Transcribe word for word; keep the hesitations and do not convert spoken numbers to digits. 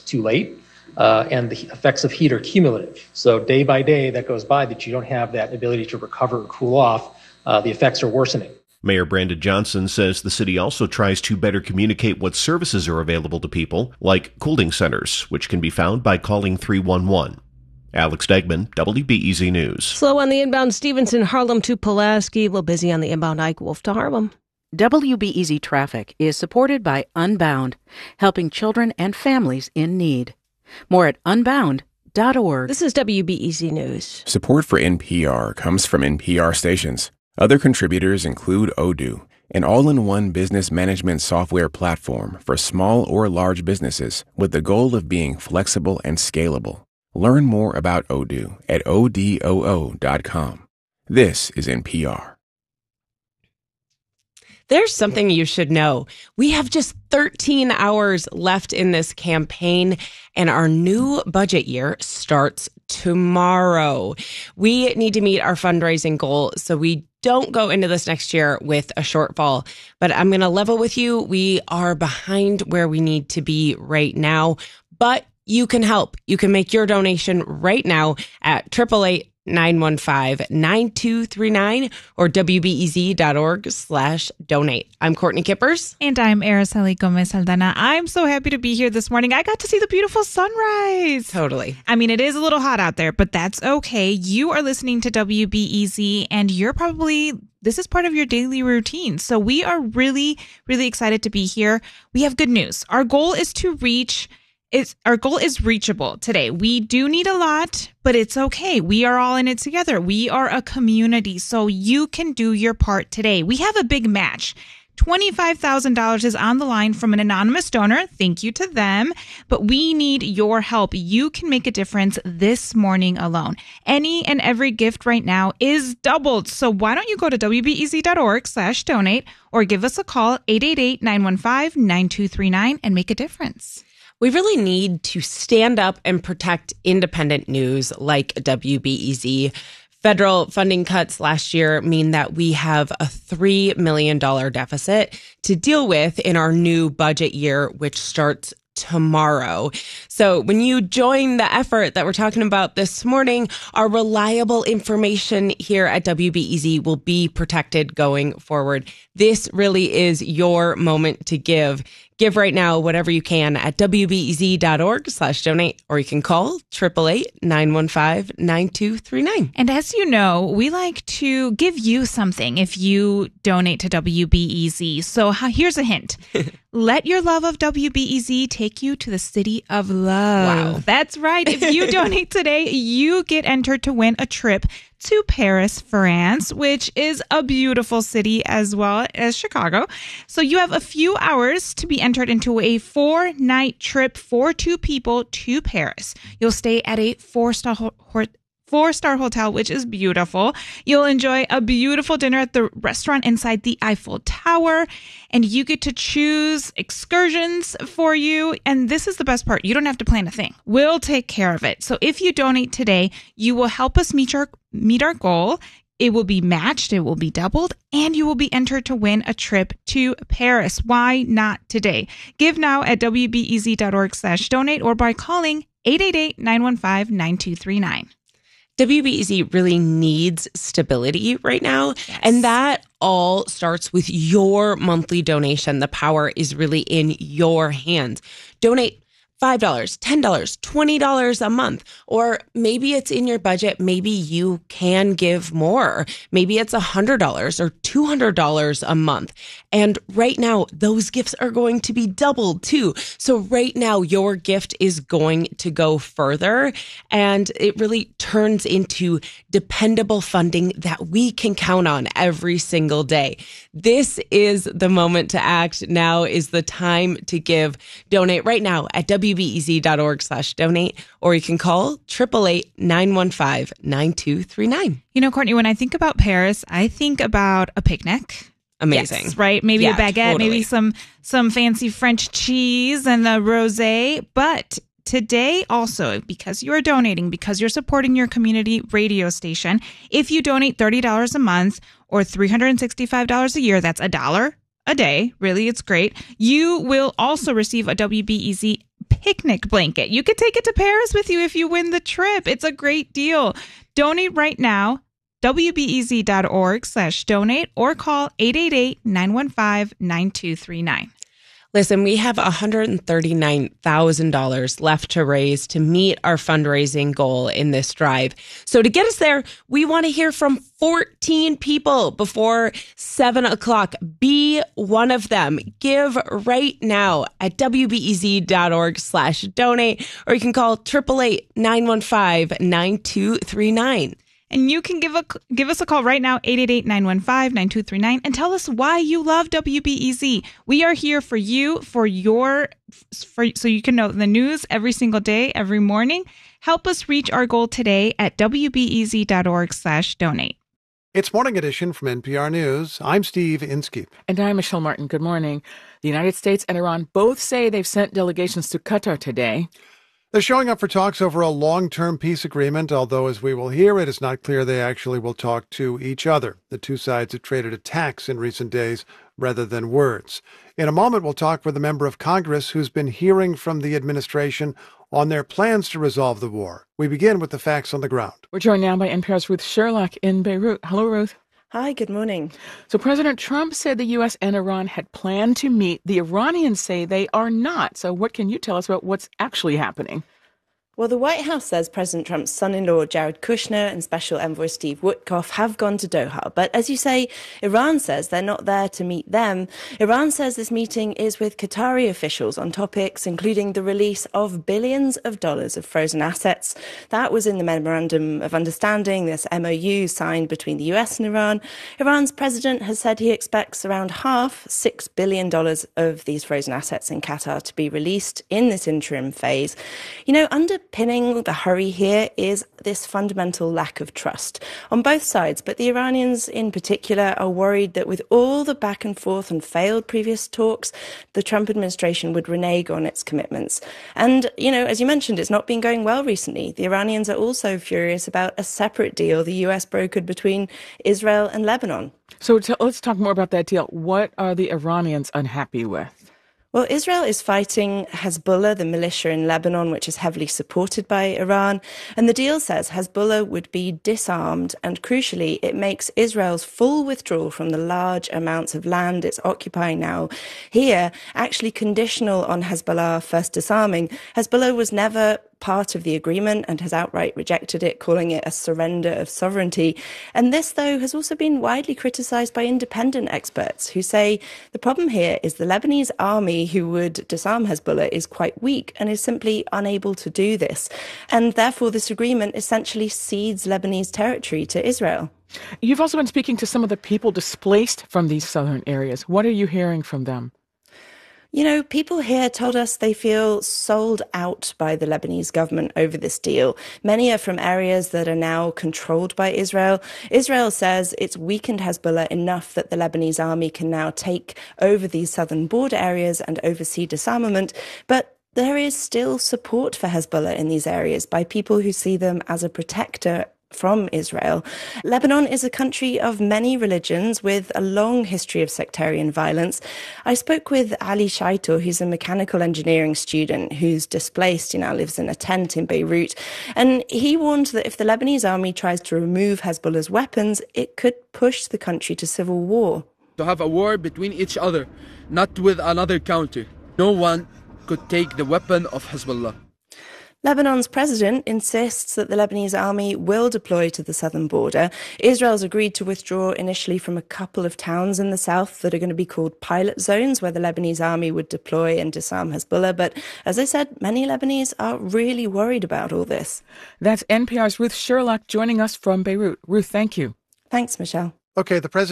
too late. Uh, and the effects of heat are cumulative. So day by day that goes by that you don't have that ability to recover or cool off, uh, the effects are worsening. Mayor Brandon Johnson says the city also tries to better communicate what services are available to people, like cooling centers, which can be found by calling three one one. Alex Degman, W B E Z News. Slow on the inbound Stevenson, Harlem to Pulaski. A little busy on the inbound Ike Wolf to Harlem. W B E Z Traffic is supported by Unbound, helping children and families in need. More at unbound dot org. This is W B E Z News. Support for N P R comes from N P R stations. Other contributors include Odoo, an all-in-one business management software platform for small or large businesses with the goal of being flexible and scalable. Learn more about Odoo at odoo dot com. This is N P R. There's something you should know. We have just thirteen hours left in this campaign, and our new budget year starts tomorrow. We need to meet our fundraising goal so we don't go into this next year with a shortfall. But I'm going to level with you. We are behind where we need to be right now, but you can help. You can make your donation right now at eight eight eight, nine one five, nine two three nine or W B E Z dot org slash donate. I'm Courtney Kippers. And I'm Araceli Gomez Aldana. I'm so happy to be here this morning. I got to see the beautiful sunrise. Totally. I mean, it is a little hot out there, but that's okay. You are listening to W B E Z, and you're probably, this is part of your daily routine. So we are really, really excited to be here. We have good news. Our goal is to reach It's, our goal is reachable today. We do need a lot, but it's okay. We are all in it together. We are a community, so you can do your part today. We have a big match. twenty-five thousand dollars is on the line from an anonymous donor. Thank you to them. But we need your help. You can make a difference this morning alone. Any and every gift right now is doubled. So why don't you go to W B E Z dot org slash donate or give us a call, eight eight eight, nine one five, nine two three nine, and make a difference. We really need to stand up and protect independent news like W B E Z. Federal funding cuts last year mean that we have a three million dollars deficit to deal with in our new budget year, which starts tomorrow. So when you join the effort that we're talking about this morning, our reliable information here at W B E Z will be protected going forward. This really is your moment to give. Give right now, whatever you can, at W B E Z dot org slash donate, or you can call eight eight eight, nine one five, nine two three nine. And as you know, we like to give you something if you donate to W B E Z. So here's a hint. Let your love of W B E Z take you to the city of love. Wow. That's right. If you donate today, you get entered to win a trip to Paris, France, which is a beautiful city as well as Chicago. So you have a few hours to be entered into a four-night trip for two people to Paris. You'll stay at a four-star ho- ho- four-star hotel, which is beautiful. You'll enjoy a beautiful dinner at the restaurant inside the Eiffel Tower, and you get to choose excursions for you. And this is the best part. You don't have to plan a thing. We'll take care of it. So if you donate today, you will help us meet our, meet our goal. It will be matched, it will be doubled, and you will be entered to win a trip to Paris. Why not today? Give now at W B E Z dot org slash donate or by calling eight eight eight, nine one five, nine two three nine. W B E Z really needs stability right now. Yes. And that all starts with your monthly donation. The power is really in your hands. Donate five dollars, ten dollars, twenty dollars a month, or maybe it's in your budget. Maybe you can give more. Maybe it's one hundred dollars or two hundred dollars a month. And right now, those gifts are going to be doubled too. So right now, your gift is going to go further, and it really turns into dependable funding that we can count on every single day. This is the moment to act. Now is the time to give. Donate right now at W B E Z dot org slash donate, or you can call eight eight eight, nine one five, nine two three nine. You know, Courtney, when I think about Paris, I think about a picnic. Amazing. Yes, right? Maybe Yeah, a baguette, totally. maybe some some fancy French cheese and a rosé. But today also, because you are donating, because you're supporting your community radio station, if you donate thirty dollars a month or three hundred sixty-five dollars a year, that's a dollar a day. Really, it's great. You will also receive a W B E Z picnic blanket. You could take it to Paris with you if you win the trip. It's a great deal. Donate right now. W B E Z dot org slash donate or call eight eight eight, nine one five, nine two three nine. Listen, we have one hundred thirty-nine thousand dollars left to raise to meet our fundraising goal in this drive. So to get us there, we want to hear from fourteen people before seven o'clock. Be one of them. Give right now at W B E Z dot org slash donate, or you can call eight eight eight, nine one five, nine two three nine. And you can give a give us a call right now, eight eight eight, nine one five, nine two three nine, and tell us why you love W B E Z. We are here for you, for your, for so you can know the news every single day, every morning. Help us reach our goal today at W B E Z dot org slash donate. It's Morning Edition from N P R News. I'm Steve Inskeep. And I'm Michelle Martin. Good morning. The United States and Iran both say they've sent delegations to Qatar today. They're showing up for talks over a long-term peace agreement, although, as we will hear, it is not clear they actually will talk to each other. The two sides have traded attacks in recent days rather than words. In a moment, we'll talk with a member of Congress who's been hearing from the administration on their plans to resolve the war. We begin with the facts on the ground. We're joined now by N P R's Ruth Sherlock in Beirut. Hello, Ruth. Hi, good morning. So President Trump said the U S and Iran had planned to meet. The Iranians say they are not. So what can you tell us about what's actually happening? Well, the White House says President Trump's son-in-law, Jared Kushner, and Special Envoy Steve Witkoff have gone to Doha. But as you say, Iran says they're not there to meet them. Iran says this meeting is with Qatari officials on topics including the release of billions of dollars of frozen assets. That was in the Memorandum of Understanding, this M O U signed between the U S and Iran. Iran's president has said he expects around half, six billion dollars of these frozen assets in Qatar to be released in this interim phase. You know, under Pinning the hurry here is this fundamental lack of trust on both sides. But the Iranians in particular are worried that with all the back and forth and failed previous talks, the Trump administration would renege on its commitments. And, you know, as you mentioned, it's not been going well recently. The Iranians are also furious about a separate deal the U S brokered between Israel and Lebanon. So t- let's talk more about that deal. What are the Iranians unhappy with? Well, Israel is fighting Hezbollah, the militia in Lebanon, which is heavily supported by Iran. And the deal says Hezbollah would be disarmed. And crucially, it makes Israel's full withdrawal from the large amounts of land it's occupying now here actually conditional on Hezbollah first disarming. Hezbollah was never part of the agreement and has outright rejected it, calling it a surrender of sovereignty. And this, though, has also been widely criticized by independent experts who say the problem here is the Lebanese army who would disarm Hezbollah is quite weak and is simply unable to do this. And therefore, this agreement essentially cedes Lebanese territory to Israel. You've also been speaking to some of the people displaced from these southern areas. What are you hearing from them? You know, people here told us they feel sold out by the Lebanese government over this deal. Many are from areas that are now controlled by Israel. Israel says it's weakened Hezbollah enough that the Lebanese army can now take over these southern border areas and oversee disarmament. But there is still support for Hezbollah in these areas by people who see them as a protector from Israel. Lebanon is a country of many religions with a long history of sectarian violence. I spoke with Ali Shaito, who's a mechanical engineering student who's displaced, he now lives in a tent in Beirut, and he warned that if the Lebanese army tries to remove Hezbollah's weapons, it could push the country to civil war. To have a war between each other, not with another country. No one could take the weapon of Hezbollah. Lebanon's president insists that the Lebanese army will deploy to the southern border. Israel's agreed to withdraw initially from a couple of towns in the south that are going to be called pilot zones, where the Lebanese army would deploy and disarm Hezbollah. But as I said, many Lebanese are really worried about all this. That's N P R's Ruth Sherlock joining us from Beirut. Ruth, thank you. Thanks, Michelle. Okay, the president